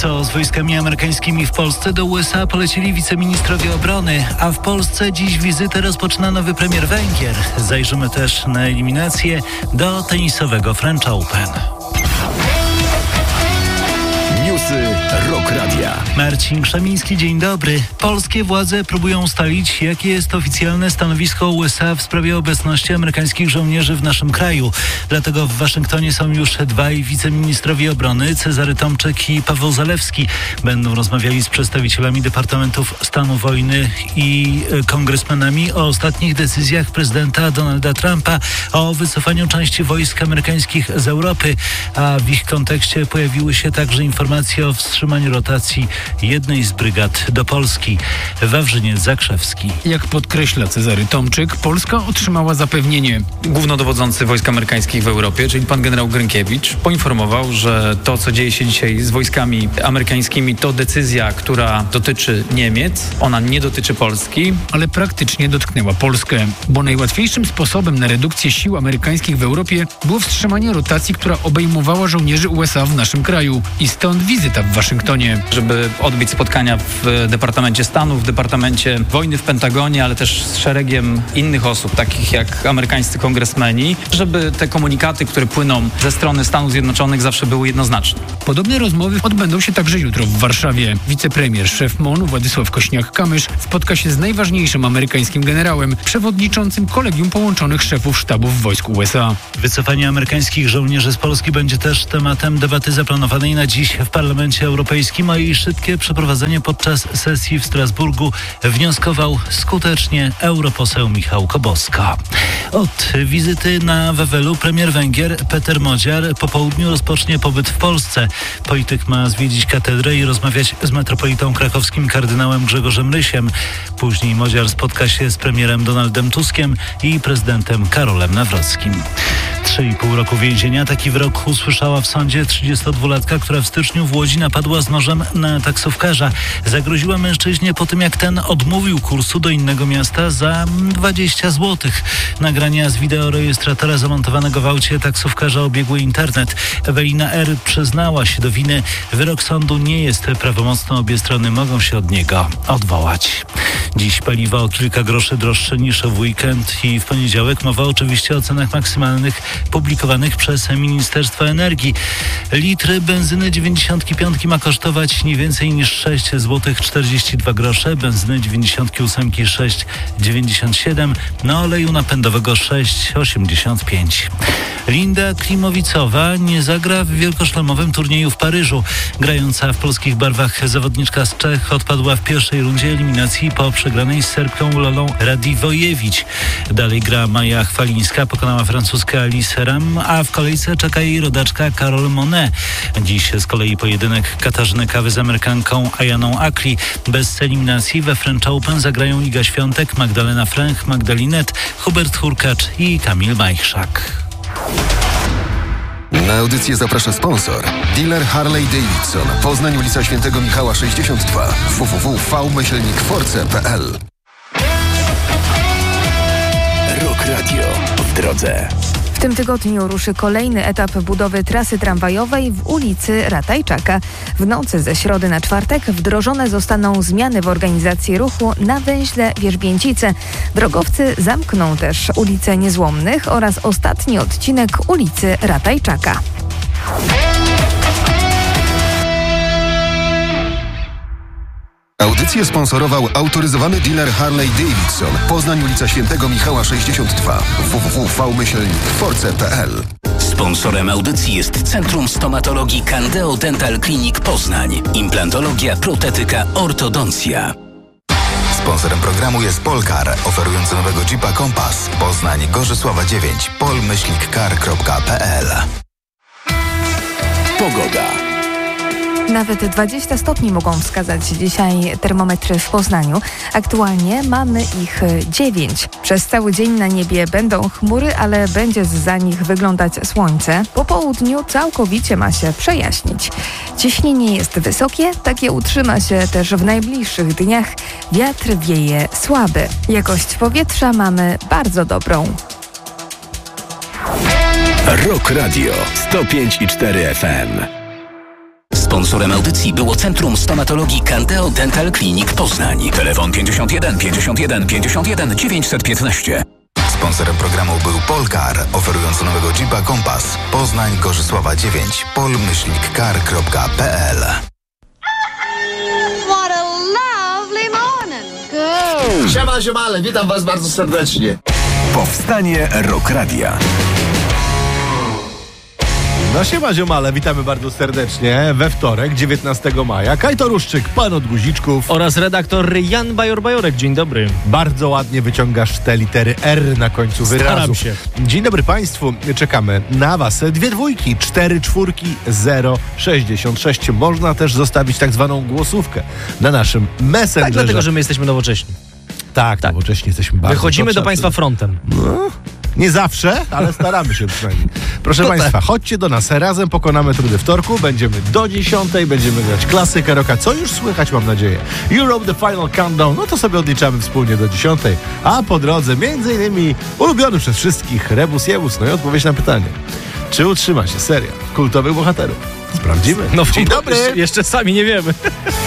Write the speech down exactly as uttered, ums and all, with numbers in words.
Co z wojskami amerykańskimi w Polsce? Do U S A polecieli wiceministrowie obrony, a w Polsce dziś wizytę rozpoczyna nowy premier Węgier. Zajrzymy też na eliminację do tenisowego French Open. Newsy Rock Radia. Marcin Krzemiński, dzień dobry. Polskie władze próbują ustalić, jakie jest oficjalne stanowisko U S A w sprawie obecności amerykańskich żołnierzy w naszym kraju. Dlatego w Waszyngtonie są już dwaj wiceministrowie obrony, Cezary Tomczyk i Paweł Zalewski. Będą rozmawiali z przedstawicielami Departamentów Stanu Wojny i kongresmenami o ostatnich decyzjach prezydenta Donalda Trumpa o wycofaniu części wojsk amerykańskich z Europy, a w ich kontekście pojawiły się także informacje o wstrzymaniu rotacji jednej z brygad do Polski. Wawrzyniec Zakrzewski. Jak podkreśla Cezary Tomczyk, Polska otrzymała zapewnienie. Głównodowodzący wojsk amerykańskich w Europie, czyli pan generał Grynkiewicz, poinformował, że to, co dzieje się dzisiaj z wojskami amerykańskimi, to decyzja, która dotyczy Niemiec. Ona nie dotyczy Polski. Ale praktycznie dotknęła Polskę, bo najłatwiejszym sposobem na redukcję sił amerykańskich w Europie było wstrzymanie rotacji, która obejmowała żołnierzy U S A w naszym kraju. I stąd wizyta w Waszyngtonie. Żeby odbyć spotkania w Departamencie Stanu, w Departamencie Wojny w Pentagonie, ale też z szeregiem innych osób, takich jak amerykańscy kongresmeni, żeby te komunikaty, które płyną ze strony Stanów Zjednoczonych, zawsze były jednoznaczne. Podobne rozmowy odbędą się także jutro w Warszawie. Wicepremier, szef M O N-u Władysław Kośniak-Kamysz spotka się z najważniejszym amerykańskim generałem, przewodniczącym Kolegium Połączonych Szefów Sztabów Wojsk U S A. Wycofanie amerykańskich żołnierzy z Polski będzie też tematem debaty zaplanowanej na dziś w Parlamencie Europejskim, a jej szybkie przeprowadzenie podczas sesji w Strasburgu wnioskował skutecznie europoseł Michał Koboska. Od wizyty na Wawelu premier Węgier Peter Modziar po południu rozpocznie pobyt w Polsce. Polityk ma zwiedzić katedrę i rozmawiać z metropolitą krakowskim kardynałem Grzegorzem Rysiem. Później Modziar spotka się z premierem Donaldem Tuskiem i prezydentem Karolem Nawrockim. Trzy i pół roku więzienia. Taki wyrok usłyszała w sądzie trzydziestodwulatka, która w styczniu w Łodzi napadła z nożem na taksówkarza. Zagroziła mężczyźnie po tym, jak ten odmówił kursu do innego miasta za dwadzieścia złotych. Nagrania z wideorejestratora zamontowanego w aucie taksówkarza obiegły internet. Ewelina R. przyznała się do winy. Wyrok sądu nie jest prawomocny. Obie strony mogą się od niego odwołać. Dziś paliwo o kilka groszy droższe niż w weekend i w poniedziałek. Mowa oczywiście o cenach maksymalnych publikowanych przez Ministerstwo Energii. Litry benzyny dziewięćdziesiątki piątki ma kosztować nie więcej niż sześć złotych czterdzieści dwa grosze, benzyny dziewięćdziesiątki ósemki sześć dziewięćdziesiąt siedem, na oleju napędowego sześć osiemdziesiąt pięć. Linda Klimowicowa nie zagra w wielkoszlemowym turnieju w Paryżu. Grająca w polskich barwach zawodniczka z Czech odpadła w pierwszej rundzie eliminacji po przegranej z Serbką Lolą Radivojewicz. Dalej gra Maja Chwalińska, pokonała francuskę Alice Ram, a w kolejce czeka jej rodaczka Carol Monet. Dziś z kolei pojedynek Katarzyny Kawy z Amerykanką Ayaną Akli. Bez eliminacji we French Open zagrają Iga Świątek, Magdalena Fręch, Magdalinet, Hubert Hurkacz i Kamil Majchrzak. Na audycję zaprasza sponsor. Dealer Harley Davidson. Poznań, ulica Świętego Michała sześćdziesiąt dwa. w w w kropka v myślnik force kropka p l. Rock Radio w drodze. W tym tygodniu ruszy kolejny etap budowy trasy tramwajowej w ulicy Ratajczaka. W nocy ze środy na czwartek wdrożone zostaną zmiany w organizacji ruchu na węźle Wierzbięcice. Drogowcy zamkną też ulicę Niezłomnych oraz ostatni odcinek ulicy Ratajczaka. Audycję sponsorował autoryzowany dealer Harley Davidson. Poznań, ulica Świętego Michała sześćdziesiąt dwa. w w w kropka v myślnik force kropka p l. Sponsorem audycji jest Centrum Stomatologii Candeo Dental Clinic Poznań. Implantologia, protetyka, ortodoncja. Sponsorem programu jest Polkar, oferujący nowego Jeepa Compass. Poznań, Gorzysława dziewięć, pol myślnik car kropka p l. Pogoda. Nawet dwadzieścia stopni mogą wskazać dzisiaj termometry w Poznaniu. Aktualnie mamy ich dziewięć. Przez cały dzień na niebie będą chmury, ale będzie zza nich wyglądać słońce. Po południu całkowicie ma się przejaśnić. Ciśnienie jest wysokie, takie utrzyma się też w najbliższych dniach. Wiatr wieje słaby. Jakość powietrza mamy bardzo dobrą. Rock Radio sto pięć i cztery F M. Sponsorem audycji było Centrum Stomatologii Candeo Dental Clinic Poznań. Telefon pięćdziesiąt jeden pięćdziesiąt jeden pięćdziesiąt jeden dziewięćset piętnaście. Sponsorem programu był Polcar, oferujący nowego Jeepa Compass. Poznań, Gorzysława dziewięć. pol myślnik car kropka p l. What a lovely morning. Good. Siema, ziomale, witam was bardzo serdecznie. Powstanie Rock Radia. No siema, ziomale, witamy bardzo serdecznie we wtorek, dziewiętnastego maja. Kajto Ruszczyk, pan od guziczków. Oraz redaktor Jan Bajor-Bajorek. Dzień dobry. Bardzo ładnie wyciągasz te litery R na końcu wyrazu. Staram się. Dzień dobry państwu, czekamy na was. Dwie dwójki, cztery czwórki, zero sześćdziesiąt sześć. Można też zostawić tak zwaną głosówkę na naszym Messengerze. Tak, dlatego, że my jesteśmy nowocześni. Tak, tak. Nowocześnie jesteśmy bardzo. Wychodzimy do państwa frontem. No. Nie zawsze, ale staramy się przynajmniej. Proszę to państwa, tak. chodźcie do nas, razem pokonamy trudy wtorku, będziemy do dziesiątej, będziemy grać klasykę rocka, co już słychać, mam nadzieję. Europe The Final Countdown, no to sobie odliczamy wspólnie do dziesiątej, a po drodze między innymi ulubiony przez wszystkich Rebus Jebus, no i odpowiedź na pytanie, czy utrzyma się seria kultowych bohaterów? Sprawdzimy. No, Dzień dobry! Jeszcze sami nie wiemy.